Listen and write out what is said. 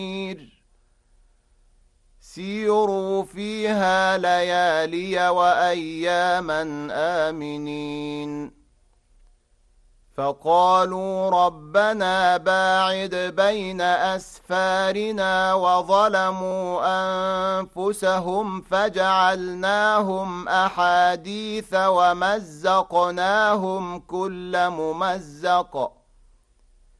سيروا فيها ليالي وأياما آمنين. فقالوا ربنا باعد بين أسفارنا وظلموا أنفسهم فجعلناهم أحاديث ومزقناهم كل ممزق